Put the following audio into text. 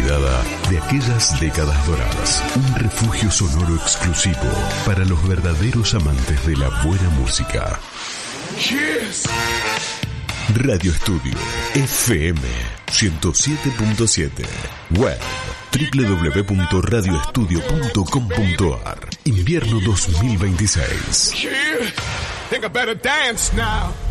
mirada de aquellas décadas doradas. Un refugio sonoro exclusivo para los verdaderos amantes de la buena música. Yes. Radio Estudio FM 107.7. Web www.radioestudio.com.ar. Invierno 2026. Yeah. Think I better dance now.